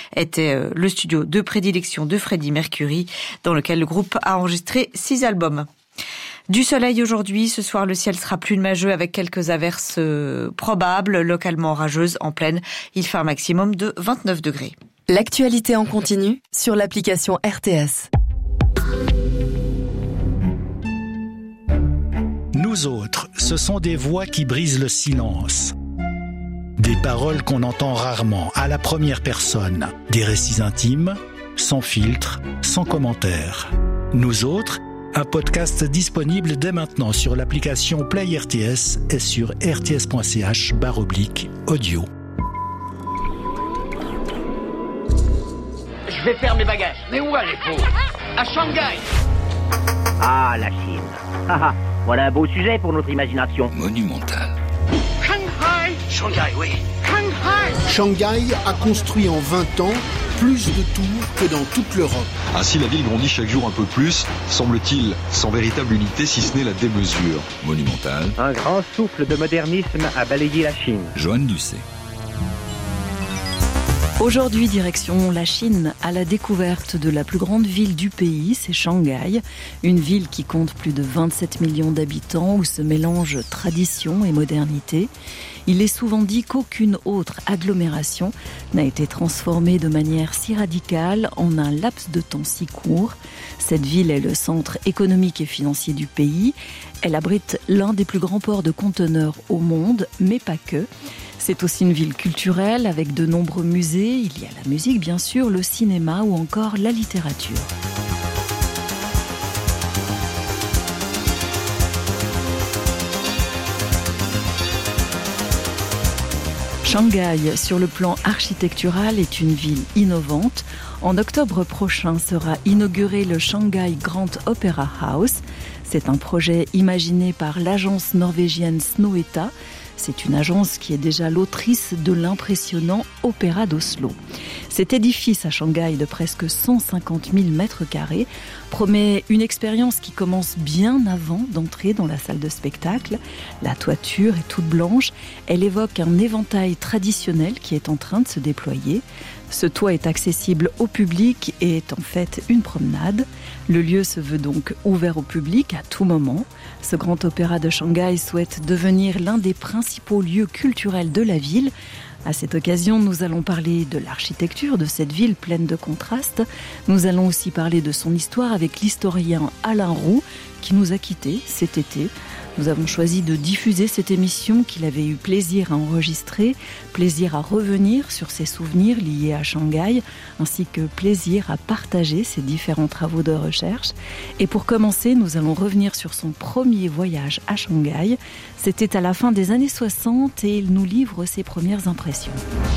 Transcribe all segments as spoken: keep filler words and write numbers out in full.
était le studio de prédilection de Freddie Mercury, dans lequel le groupe a enregistré six albums. Du soleil aujourd'hui, ce soir le ciel sera plus nuageux avec quelques averses euh, probables, localement orageuses en plaine. Il fait un maximum de vingt-neuf degrés. L'actualité en continu sur l'application R T S. Nous autres, ce sont des voix qui brisent le silence. Des paroles qu'on entend rarement, à la première personne. Des récits intimes, sans filtre, sans commentaire. Nous autres, un podcast disponible dès maintenant sur l'application Play R T S et sur rts.ch barre oblique audio. Je vais faire mes bagages. Mais où allez-vous? À Shanghai. Ah, la Chine. Voilà un beau sujet pour notre imagination. Monumental. Shanghai. Shanghai, oui. Shanghai. Shanghai a construit en vingt ans plus de tours que dans toute l'Europe. Ainsi, la ville grandit chaque jour un peu plus, semble-t-il, sans véritable unité si ce n'est la démesure. Monumental. Un grand souffle de modernisme a balayé la Chine. Joanne Ducé. Aujourd'hui, direction la Chine, à la découverte de la plus grande ville du pays, c'est Shanghai. Une ville qui compte plus de vingt-sept millions d'habitants, où se mélangent tradition et modernité. Il est souvent dit qu'aucune autre agglomération n'a été transformée de manière si radicale en un laps de temps si court. Cette ville est le centre économique et financier du pays. Elle abrite l'un des plus grands ports de conteneurs au monde, mais pas que. C'est aussi une ville culturelle avec de nombreux musées. Il y a la musique, bien sûr, le cinéma ou encore la littérature. Shanghai, sur le plan architectural, est une ville innovante. En octobre prochain sera inauguré le Shanghai Grand Opera House. C'est un projet imaginé par l'agence norvégienne Snohetta. C'est une agence qui est déjà l'autrice de l'impressionnant Opéra d'Oslo. Cet édifice à Shanghai de presque cent cinquante mille mètres carrés promet une expérience qui commence bien avant d'entrer dans la salle de spectacle. La toiture est toute blanche. Elle évoque un éventail traditionnel qui est en train de se déployer. Ce toit est accessible au public et est en fait une promenade. Le lieu se veut donc ouvert au public à tout moment. Ce grand opéra de Shanghai souhaite devenir l'un des principaux lieux culturels de la ville. À cette occasion, nous allons parler de l'architecture de cette ville pleine de contrastes. Nous allons aussi parler de son histoire avec l'historien Alain Roux, qui nous a quittés cet été. Nous avons choisi de diffuser cette émission qu'il avait eu plaisir à enregistrer, plaisir à revenir sur ses souvenirs liés à Shanghai, ainsi que plaisir à partager ses différents travaux de recherche. Et pour commencer, nous allons revenir sur son premier voyage à Shanghai. C'était à la fin des années soixante et il nous livre ses premières impressions.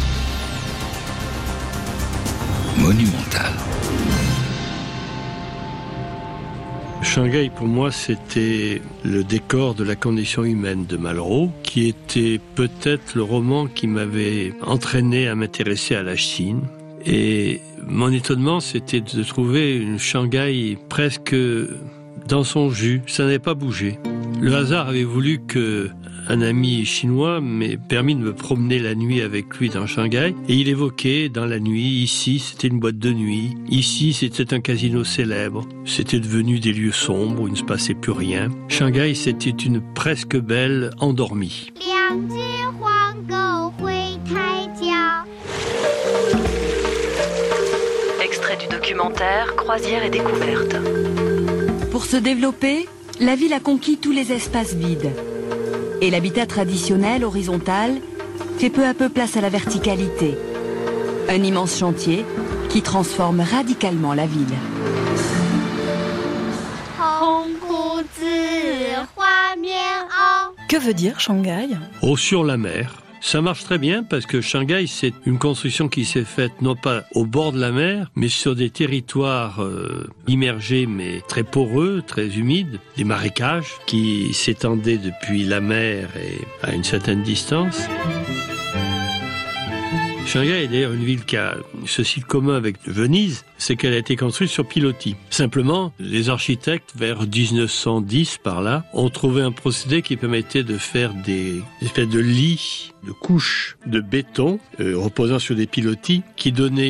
Monumental. Shanghai, pour moi, c'était le décor de La condition humaine de Malraux, qui était peut-être le roman qui m'avait entraîné à m'intéresser à la Chine. Et mon étonnement, c'était de trouver une Shanghai presque dans son jus. Ça n'avait pas bougé. Le hasard avait voulu que un ami chinois m'ait permis de me promener la nuit avec lui dans Shanghai. Et il évoquait dans la nuit, ici c'était une boîte de nuit, ici c'était un casino célèbre. C'était devenu des lieux sombres où il ne se passait plus rien. Shanghai, c'était une presque belle endormie. Extrait du documentaire Croisière et découverte. Pour se développer, la ville a conquis tous les espaces vides. Et l'habitat traditionnel, horizontal, fait peu à peu place à la verticalité. Un immense chantier qui transforme radicalement la ville. Que veut dire Shanghai ? Oh, sur la mer. Ça marche très bien parce que Shanghai, c'est une construction qui s'est faite non pas au bord de la mer, mais sur des territoires euh, immergés mais très poreux, très humides, des marécages qui s'étendaient depuis la mer et à une certaine distance. Shanghai est d'ailleurs une ville qui a ceci de commun avec Venise, c'est qu'elle a été construite sur pilotis. Simplement, les architectes, vers dix-neuf cent dix par là, ont trouvé un procédé qui permettait de faire des espèces de lits, de couches de béton euh, reposant sur des pilotis qui donnaient